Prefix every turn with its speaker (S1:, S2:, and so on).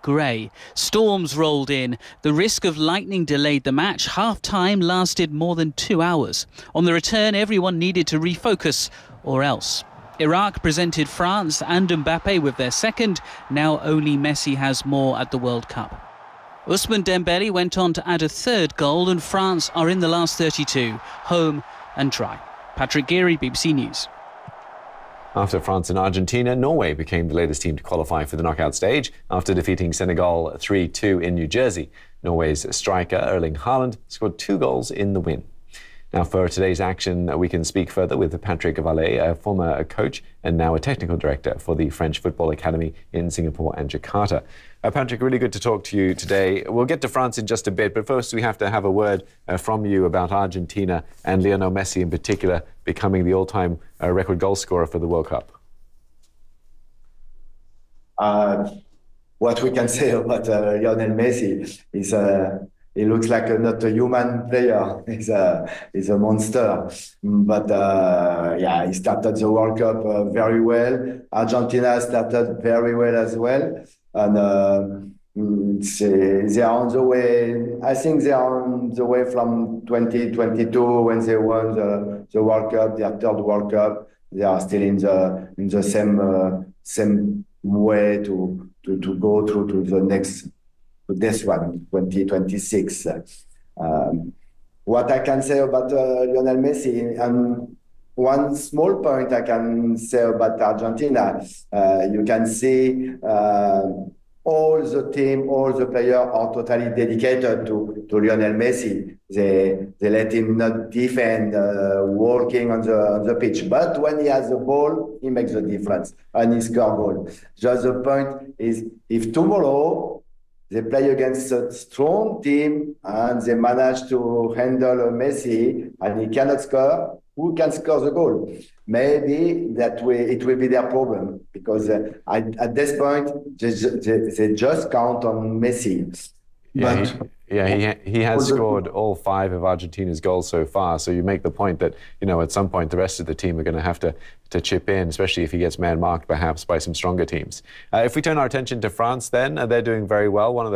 S1: grey. Storms rolled in. The risk of lightning delayed the match. Half-time lasted more than 2 hours. On the return, everyone needed to refocus, or else. Iraq presented France and Mbappe with their second. Now only Messi has more at the World Cup. Ousmane Dembele went on to add a third goal, and France are in the last 32, home and dry. Patrick Geary, BBC News.
S2: After France and Argentina, Norway became the latest team to qualify for the knockout stage after defeating Senegal 3-2 in New Jersey. Norway's striker Erling Haaland scored 2 goals in the win. Now, for today's action, we can speak further with Patrick Vallet, a former coach and now a technical director for the French Football Academy in Singapore and Jakarta. Patrick, really good to talk to you today. We'll get to France in just a bit, but first we have to have a word from you about Argentina and Lionel Messi in particular becoming the all-time record goal scorer for the World Cup.
S3: What we can say about Lionel Messi is he looks like not a human player. He's a monster. But yeah, he started the World Cup very well. Argentina started very well as well. And they are on the way. I think they are on the way from 2022 when they won the World Cup, their third World Cup. They are still in the same way to go through to the next. This one, 2026. What I can say about Lionel Messi, and one small point I can say about Argentina, you can see all the team, all the players are totally dedicated to Lionel Messi. They let him not defend, working on the pitch. But when he has the ball, he makes the difference and he scores goal. Just the point is, if tomorrow they play against a strong team and they manage to handle Messi and he cannot score, who can score the goal? Maybe that way it will be their problem, because at this point they just count on Messi.
S2: He has scored all 5 of Argentina's goals so far. So you make the point that, you know, at some point the rest of the team are going to have to chip in, especially if he gets man-marked perhaps by some stronger teams. If we turn our attention to France then, they're doing very well. One of the